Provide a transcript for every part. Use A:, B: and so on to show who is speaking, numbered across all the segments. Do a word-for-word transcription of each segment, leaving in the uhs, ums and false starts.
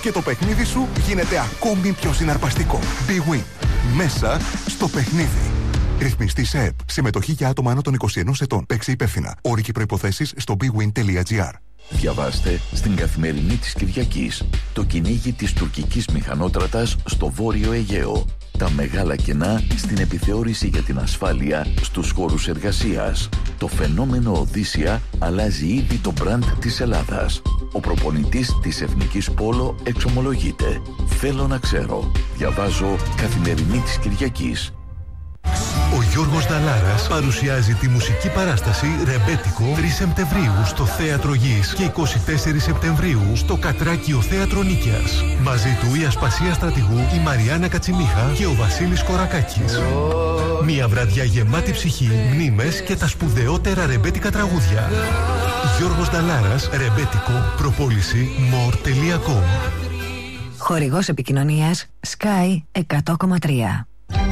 A: και το παιχνίδι σου γίνεται ακόμη πιο συναρπαστικό. Bwin. Μέσα στο παιχνίδι. Ρυθμιστή ΕΕΠ. Συμμετοχή για άτομα άνω των είκοσι ενός ετών. Παίξε υπεύθυνα. Όροι και προϋποθέσεις στο bwin τελεία gr.
B: Διαβάστε στην Καθημερινή της Κυριακής το κυνήγι της τουρκικής μηχανότρατας στο Βόρειο Αιγαίο. Τα μεγάλα κενά στην επιθεώρηση για την ασφάλεια στους χώρους εργασίας. Το φαινόμενο Οδύσσια αλλάζει ήδη το μπραντ της Ελλάδας. Ο προπονητής της Εθνικής Πόλο εξομολογείται. Θέλω να ξέρω. Διαβάζω Καθημερινή της Κυριακής.
C: Ο Γιώργος Νταλάρας παρουσιάζει τη μουσική παράσταση Ρεμπέτικο τρεις Σεπτεμβρίου στο Θέατρο Γης και εικοστή τέταρτη Σεπτεμβρίου στο Κατράκιο Θέατρο Νίκαιας. Μαζί του η Ασπασία Στρατηγού, η Μαριάννα Κατσιμίχα και ο Βασίλης Κορακάκης. Μια βραδιά γεμάτη ψυχή, μνήμες και τα σπουδαιότερα ρεμπέτικα τραγούδια. Γιώργος Νταλάρας, Ρεμπέτικο, προπόληση more τελεία com.
D: Χορηγός επικοινωνίας Sky εκατό κόμμα τρία.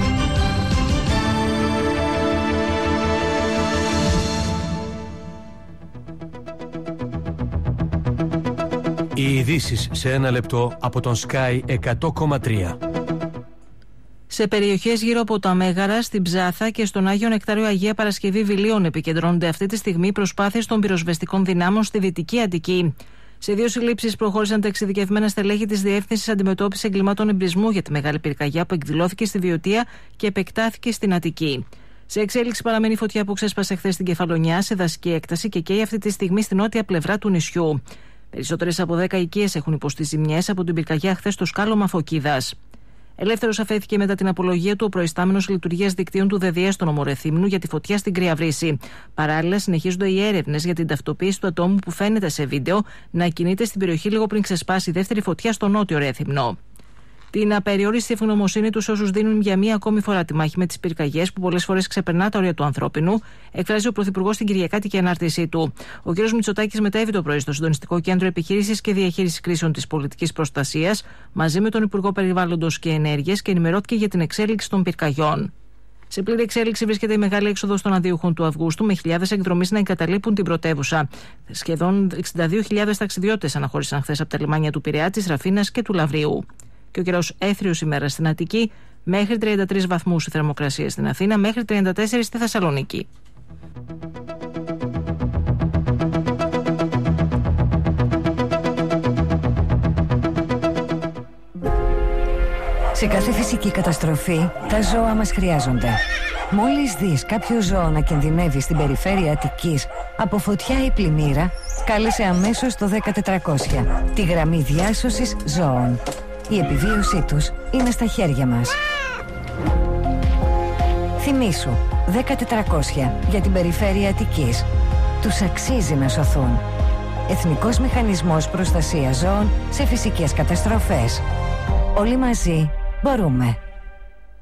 E: Οι ειδήσεις σε ένα λεπτό από τον Sky εκατό κόμμα τρία.
F: Σε περιοχές γύρω από τα Μέγαρα, στην Ψάθα και στον Άγιο Νεκτάριο Αγία Παρασκευή Βιλίων επικεντρώνονται αυτή τη στιγμή προσπάθειες των πυροσβεστικών δυνάμων στη Δυτική Αττική. Σε δύο συλλήψεις προχώρησαν τα εξειδικευμένα στελέχη της Διεύθυνσης Αντιμετώπισης Εγκλημάτων Εμπρισμού για τη μεγάλη πυρκαγιά που εκδηλώθηκε στη Βιωτία και επεκτάθηκε στην Αττική. Σε εξέλιξη παραμένει η φωτιά που ξέσπασε χθες στην Κεφαλονιά σε δασική έκταση και καίει αυτή τη στιγμή στη νότια πλευρά του νησιού. Περισσότερες από δέκα οικίες έχουν υποστεί ζημιές από την πυρκαγιά χθες στο σκάλωμα Φωκίδας. Ελεύθερος αφέθηκε μετά την απολογία του ο προϊστάμενος λειτουργίας δικτύων του ΔΕΔΙΕ στον νομό Ρεθύμνου για τη φωτιά στην Κρυαβρύση. Παράλληλα, συνεχίζονται οι έρευνες για την ταυτοποίηση του ατόμου που φαίνεται σε βίντεο να κινείται στην περιοχή λίγο πριν ξεσπάσει η δεύτερη φωτιά στο νότιο Ρέθυμνο. Την απεριόριστη ευγνωμοσύνη του όσους δίνουν για μία ακόμη φορά τη μάχη με τις πυρκαγιές που πολλές φορές ξεπερνά τα όρια του ανθρώπινου, εκφράζει ο Πρωθυπουργός στην Κυριακάτικη ανάρτησή του. Ο κ. Μητσοτάκης μετέβη το πρωί στο Συντονιστικό Κέντρο Επιχείρησης και Διαχείρισης Κρίσεων της Πολιτικής Προστασίας μαζί με τον Υπουργό Περιβάλλοντος και Ενέργειας και ενημερώθηκε για την εξέλιξη των πυρκαγιών. Σε πλήρη εξέλιξη βρίσκεται η μεγάλη έξοδος των αδίουχων του Αυγούστου, με χιλιάδες εκδρομείς να εγκαταλείπουν την πρωτεύουσα. Σχεδόν εξήντα δύο χιλιάδες ταξιδιώτες αναχώρησαν χθες από τα λιμάνια του Πειραιά, της Ραφίνας και του Λαβρίου. Και ο καιρός έθριος ημέρα στην Αττική, μέχρι τριάντα τρεις βαθμούς η θερμοκρασία στην Αθήνα, μέχρι τριάντα τέσσερα στη Θεσσαλονίκη.
D: Σε κάθε φυσική καταστροφή, τα ζώα μας χρειάζονται. Μόλις δεις κάποιο ζώο να κινδυνεύει στην περιφέρεια Αττικής από φωτιά ή πλημμύρα, κάλεσε αμέσως το δέκα τετρακόσια, τη γραμμή διάσωσης ζώων. Η επιβίωσή τους είναι στα χέρια μας. Θυμήσου, δέκα τετρακόσια για την περιφέρεια Αττικής. Τους αξίζει να σωθούν. Εθνικός Μηχανισμός Προστασίας Ζώων σε φυσικές καταστροφές. Όλοι μαζί μπορούμε.